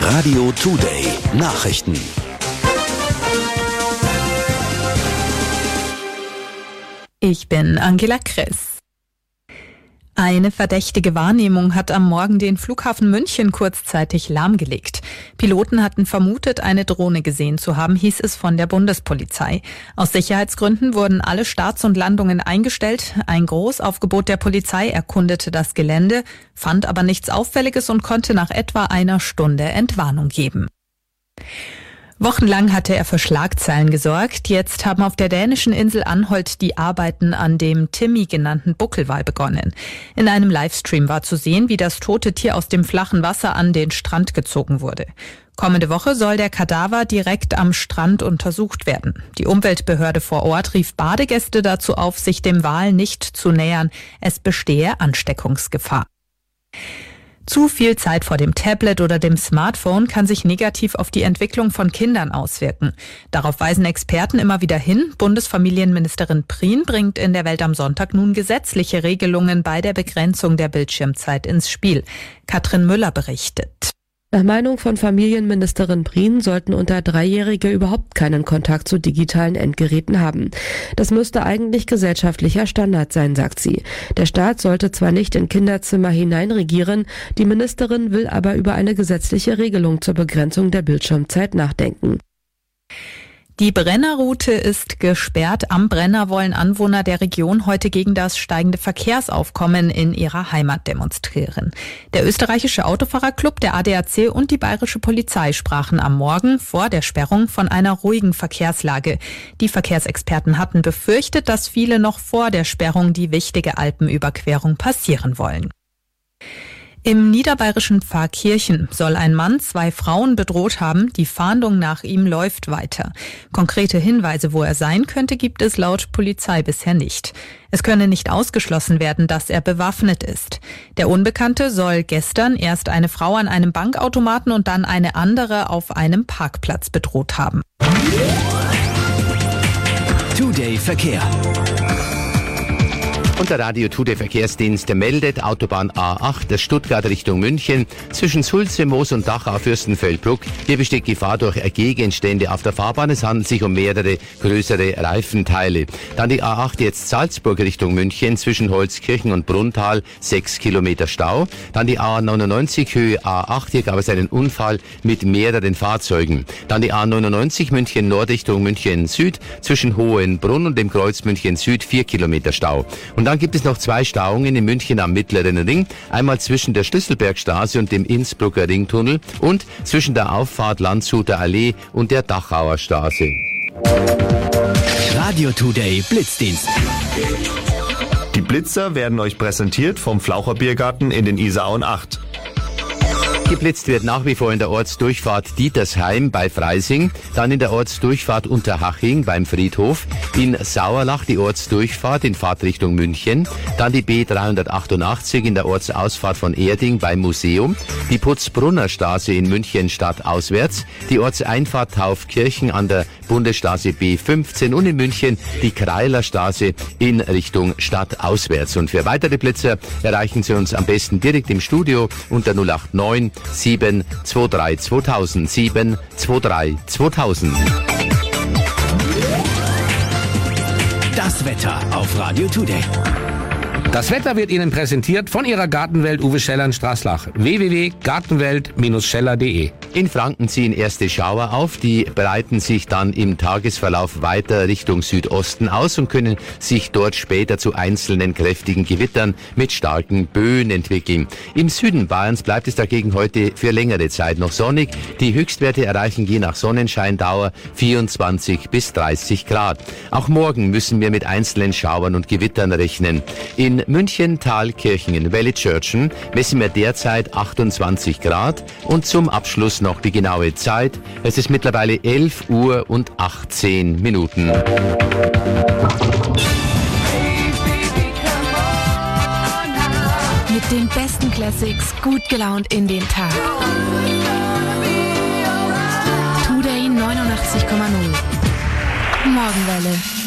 Radio Today Nachrichten. Ich bin Angela Kress. Eine verdächtige Wahrnehmung hat am Morgen den Flughafen München kurzzeitig lahmgelegt. Piloten hatten vermutet, eine Drohne gesehen zu haben, hieß es von der Bundespolizei. Aus Sicherheitsgründen wurden alle Starts und Landungen eingestellt. Ein Großaufgebot der Polizei erkundete das Gelände, fand aber nichts Auffälliges und konnte nach etwa einer Stunde Entwarnung geben. Wochenlang hatte er für Schlagzeilen gesorgt. Jetzt haben auf der dänischen Insel Anholt die Arbeiten an dem Timmy genannten Buckelwal begonnen. In einem Livestream war zu sehen, wie das tote Tier aus dem flachen Wasser an den Strand gezogen wurde. Kommende Woche soll der Kadaver direkt am Strand untersucht werden. Die Umweltbehörde vor Ort rief Badegäste dazu auf, sich dem Wal nicht zu nähern. Es bestehe Ansteckungsgefahr. Zu viel Zeit vor dem Tablet oder dem Smartphone kann sich negativ auf die Entwicklung von Kindern auswirken. Darauf weisen Experten immer wieder hin. Bundesfamilienministerin Prien bringt in der Welt am Sonntag nun gesetzliche Regelungen bei der Begrenzung der Bildschirmzeit ins Spiel. Katrin Müller berichtet. Nach Meinung von Familienministerin Prien sollten unter 3-Jährige überhaupt keinen Kontakt zu digitalen Endgeräten haben. Das müsste eigentlich gesellschaftlicher Standard sein, sagt sie. Der Staat sollte zwar nicht in Kinderzimmer hineinregieren, die Ministerin will aber über eine gesetzliche Regelung zur Begrenzung der Bildschirmzeit nachdenken. Die Brennerroute ist gesperrt. Am Brenner wollen Anwohner der Region heute gegen das steigende Verkehrsaufkommen in ihrer Heimat demonstrieren. Der österreichische Autofahrerclub, der ADAC und die bayerische Polizei sprachen am Morgen vor der Sperrung von einer ruhigen Verkehrslage. Die Verkehrsexperten hatten befürchtet, dass viele noch vor der Sperrung die wichtige Alpenüberquerung passieren wollen. Im niederbayerischen Pfarrkirchen soll ein Mann 2 Frauen bedroht haben. Die Fahndung nach ihm läuft weiter. Konkrete Hinweise, wo er sein könnte, gibt es laut Polizei bisher nicht. Es könne nicht ausgeschlossen werden, dass er bewaffnet ist. Der Unbekannte soll gestern erst eine Frau an einem Bankautomaten und dann eine andere auf einem Parkplatz bedroht haben. Today Verkehr. Und der Radio Today Verkehrsdienst meldet Autobahn A8 Stuttgart Richtung München zwischen Sulze, Moos und Dachau Fürstenfeldbruck. Hier besteht Gefahr durch Gegenstände auf der Fahrbahn. Es handelt sich um mehrere größere Reifenteile. Dann die A8 jetzt Salzburg Richtung München zwischen Holzkirchen und Brunntal 6 Kilometer Stau. Dann die A99 Höhe A8. Hier gab es einen Unfall mit mehreren Fahrzeugen. Dann die A99 München Nord Richtung München Süd zwischen Hohenbrunn und dem Kreuz München Süd 4 Kilometer Stau. Und dann gibt es noch 2 Stauungen in München am Mittleren Ring. Einmal zwischen der Schlüsselbergstraße und dem Innsbrucker Ringtunnel und zwischen der Auffahrt Landshuter Allee und der Dachauer Straße. Radio Today Blitzdienst. Die Blitzer werden euch präsentiert vom Flaucher Biergarten in den Isarauen 8. Geblitzt wird nach wie vor in der Ortsdurchfahrt Dietersheim bei Freising, dann in der Ortsdurchfahrt Unterhaching beim Friedhof, in Sauerlach die Ortsdurchfahrt in Fahrtrichtung München, dann die B388 in der Ortsausfahrt von Erding beim Museum, die Putzbrunner Straße in München stadtauswärts, die Ortseinfahrt Taufkirchen an der Bundesstraße B15 und in München die Kreiler Straße in Richtung stadtauswärts. Und für weitere Blitzer erreichen Sie uns am besten direkt im Studio unter 089 723 2000 723 2000. Das Wetter auf Radio Today. Das Wetter wird Ihnen präsentiert von Ihrer Gartenwelt Uwe Scheller in Straßlach. www.gartenwelt-scheller.de. In Franken ziehen erste Schauer auf, die breiten sich dann im Tagesverlauf weiter Richtung Südosten aus und können sich dort später zu einzelnen kräftigen Gewittern mit starken Böen entwickeln. Im Süden Bayerns bleibt es dagegen heute für längere Zeit noch sonnig. Die Höchstwerte erreichen je nach Sonnenscheindauer 24 bis 30 Grad. Auch morgen müssen wir mit einzelnen Schauern und Gewittern rechnen. In München, Thalkirchen, in Wellitzschörtchen messen wir derzeit 28 Grad und zum Abschluss noch die genaue Zeit. Es ist mittlerweile 11 Uhr und 18 Minuten. Mit den besten Classics gut gelaunt in den Tag. Today 89,0. Morgenwelle.